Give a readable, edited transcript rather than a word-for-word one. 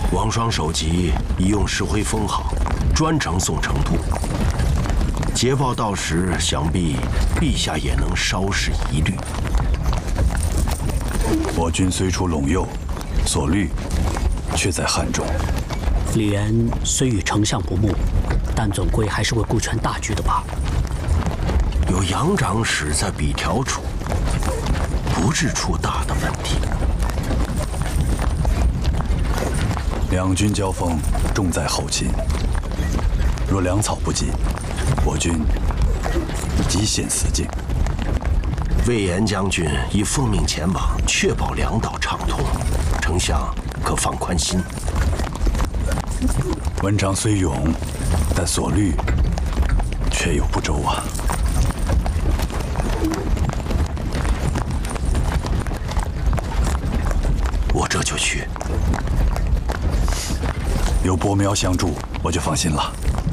王双首级已用石灰封好，专程送成都。捷报到时，想必陛下也能稍事疑虑。 我军虽出陇右，所虑却在汉中。 李岩虽与丞相不睦，但总归还是会顾全大局的吧？ 有杨长史在笔条处，不致出大的问题。 两军交锋，重在后勤。若粮草不济，我军即陷死境。 魏延将军已奉命前往，确保粮道畅通，丞相可放宽心。 文章虽勇，但所虑却有不周啊。 我这就去。 有伯苗相助，我就放心了。